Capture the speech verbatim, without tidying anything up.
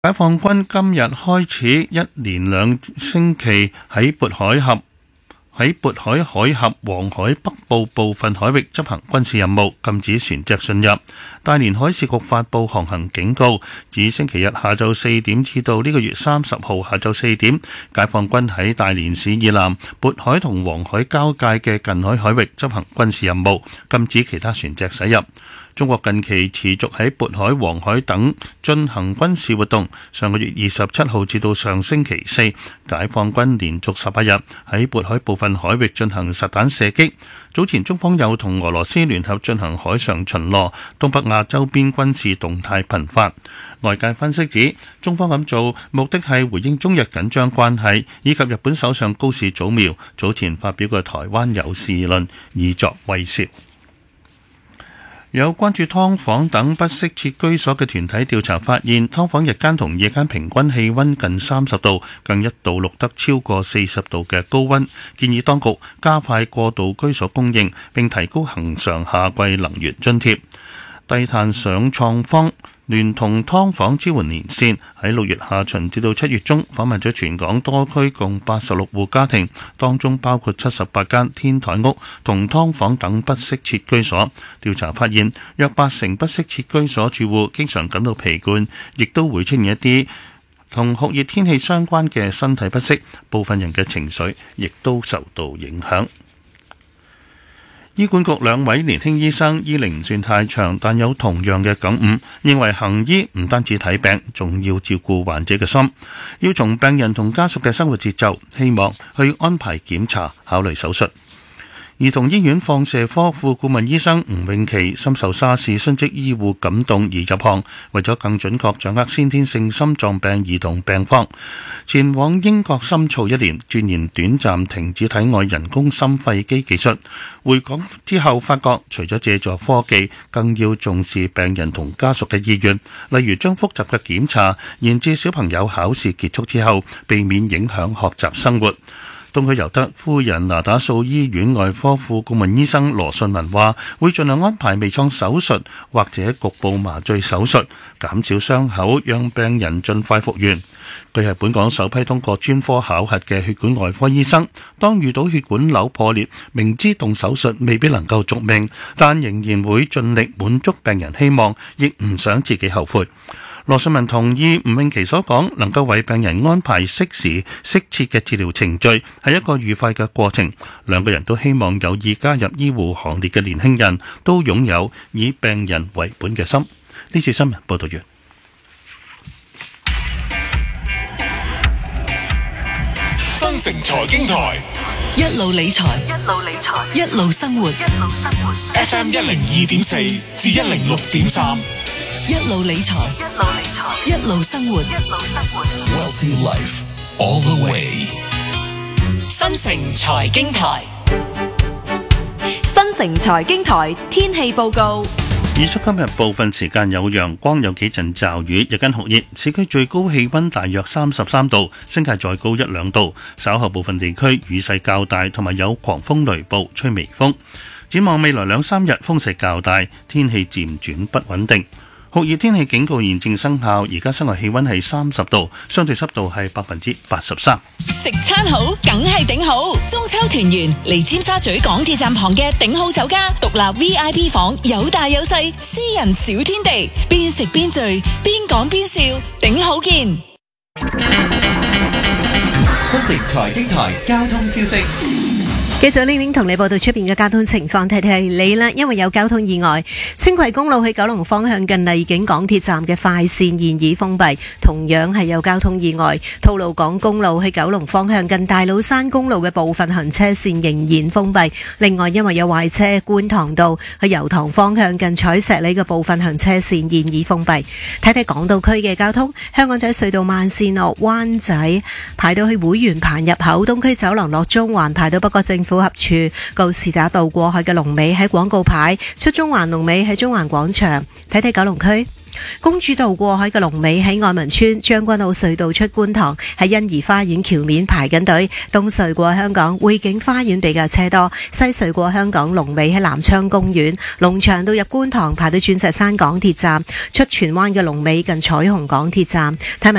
解放軍今日開始一連兩星期喺渤海峽喺渤海海峽、黃海北部部分海域執行軍事任務，禁止船隻進入。大連海事局發布航行警告，指星期日下晝四點至到呢個月三十號下晝四點，解放軍喺大連市以南渤海同黃海交界嘅近海海域執行軍事任務，禁止其他船隻駛入。中國近期持續喺渤海、黃海等進行軍事活動。上個月二十七號至到上星期四，解放軍連續十八日喺渤海部分海域進行實彈射擊。早前中方又同俄羅斯聯合進行海上巡邏，東北亞周邊軍事動態頻發。外界分析指，中方咁做目的係回應中日緊張關係，以及日本首相高市早苗早前發表嘅台灣有事論，以作威懾。有關注劏房等不適切居所嘅團體調查發現，劏房日間同夜間平均氣溫近三十度，更一度錄得超過四十度嘅高溫。建議當局加快過渡居所供應，並提高恆常夏季能源津貼。低碳想創坊聯同劏房支援連線喺六月下旬至到七月中訪問咗全港多區共八十六戶家庭，當中包括七十八間天台屋同劏房等不適切居所。調查發現，約八成不適切居所住戶經常感到疲倦，亦都會出現一啲同酷熱天氣相關嘅身體不適，部分人嘅情緒亦都受到影響。醫管局兩位年輕醫生醫齡唔算太長，但有同樣嘅感悟，認為行醫唔單止睇病，仲要照顧患者嘅心，要從病人同家屬嘅生活節奏，希望去安排檢查、考慮手術。兒童醫院放射科副顧問醫生吳永琪深受沙士殉職醫護感動而入行，為咗更準確掌握先天性心臟病兒童病況，前往英國深造一年，鑽研短暫停止體外人工心肺機技術。回港之後發覺，除咗借助科技，更要重視病人同家屬嘅意願，例如將複雜嘅檢查延至小朋友考試結束之後，避免影響學習生活。東區尤德夫人那打素醫院外科副顧問醫生羅信文話，會盡量安排微創手術或者局部麻醉手術，減少傷口，讓病人盡快復原。佢係本港首批通過專科考核嘅血管外科醫生，當遇到血管瘤破裂，明知動手術未必能夠續命，但仍然會盡力滿足病人希望，亦唔想自己後悔。羅信文同意吳永琪所講，能夠為病人安排適時適切嘅治療程序係一個愉快嘅過程。兩個人都希望有意加入醫護行列嘅年輕人都擁有以病人為本嘅心。呢次新聞報道完。 新城財經台一路理財，一路理財，一路生活，一路生活。 F M 一零二點四至一零六點三。 一路理財，一路理財，一路生活，一路生活。 Wealthy Life all the way。 新城財經台， 新城財經台天氣報告。 預測今日部分時間有陽光，有幾陣驟雨，日間酷熱，市區最高氣溫大約三十三度，新界再高一兩度。稍後部分地區雨勢較大，同埋有狂風雷暴，吹微風。展望未來兩三日風勢較大，天氣漸轉不穩定。酷熱天氣警告現正生效，而家室外氣溫係三十度，相對濕度係百分之八十三。 食餐好，梗係頂好。中秋團圓嚟尖沙咀港鐵站旁嘅頂好酒家，獨立 V I P 房，有大有細，私人小天地，邊食邊聚，邊講邊笑，頂好見。 新城財經台交通消息。 繼續玲玲同你報道出邊嘅交通情況，提提你啦，因為有交通意外，青葵公路去九龍方向近荔景港鐵站嘅快線現已封閉，同樣係有交通意外。吐露港公路去九龍方向近大老山公路嘅部分行車線仍然封閉。另外，因為有壞車，觀塘道去油塘方向近彩石里嘅部分行車線現已封閉。睇睇港島區嘅交通，香港仔隧道慢線落灣仔排到去會員棚入口，東區走廊落中環排到北角政府符合處，告士打道過海嘅龍尾喺廣告牌，出中環龍尾喺中環廣場。睇睇九龍區公主道過海嘅龍尾喺愛民村，將軍澳隧道出觀塘喺欣怡花園橋面排緊隊，東隧過香港匯景花園比較車多，西隧過香港龍尾喺南昌公園，龍翔道入觀塘排到鑽石山港鐵站，出荃灣嘅龍尾近彩虹港鐵站。睇埋